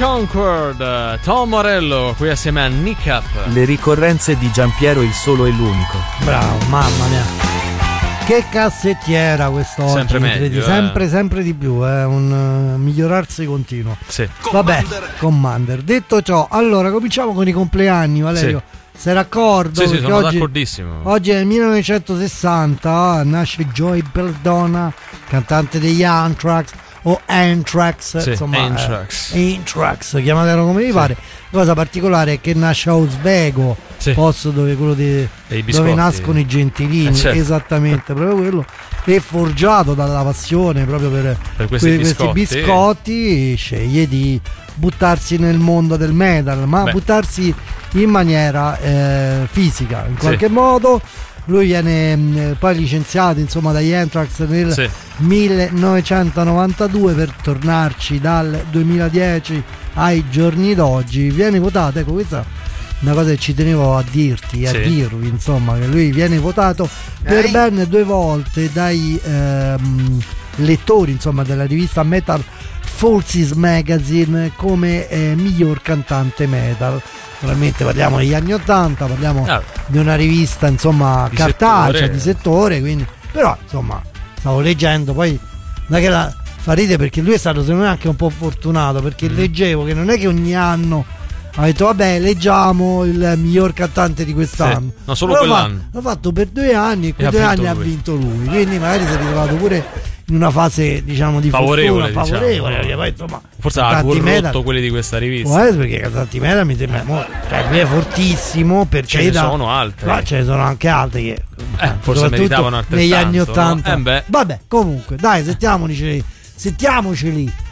Concord, Tom Morello qui assieme a Nick Up. Le ricorrenze di Giampiero il solo e l'unico. Bravo, mamma mia. Che cassettiera quest'oggi. Sempre meglio, sempre di più, è un migliorarsi continuo. Sì. Vabbè, Commander. Detto ciò, allora cominciamo con i compleanni, Valerio. Sì. Sei d'accordo? Sì, Perché sono oggi, d'accordissimo. oggi è il 1960, nasce Joey Belladonna, cantante degli Anthrax o Anthrax, sì, insomma, Anthrax, chiamatelo come vi pare. La cosa particolare è che nasce a Oswego, sì, posto dove quello dove nascono i gentilini, certo, esattamente, proprio quello, e forgiato dalla passione proprio per questi biscotti, sceglie di buttarsi nel mondo del metal, ma buttarsi in maniera fisica, in qualche modo. Lui viene poi licenziato, insomma, dagli Anthrax nel 1992 per tornarci dal 2010 ai giorni d'oggi. Viene votato, ecco, questa è una cosa che ci tenevo a dirvi, insomma, che lui viene votato per ben 2 volte dai lettori, insomma, della rivista Metal Forces Magazine come miglior cantante metal. Naturalmente parliamo degli anni 80, parliamo di una rivista, insomma, cartacea, di settore, quindi, però insomma stavo leggendo, poi non è che fa ridere, perché lui è stato secondo me anche un po' fortunato, perché leggevo che non è che ogni anno ha detto vabbè leggiamo il miglior cantante di quest'anno, no, solo quell'anno l'ha fatto per 2 anni e quei 2 anni ha vinto lui, quindi magari si è ritrovato pure in una fase, diciamo, di favorevole, perché poi insomma forse ha corrotto quelli di questa rivista, perché cantanti metal mi sembra cioè lui è fortissimo, perché ce ne sono altri, ma ce ne sono anche altri che forse meritavano altrettanto negli anni 80, no? Vabbè, comunque dai, sentiamoceli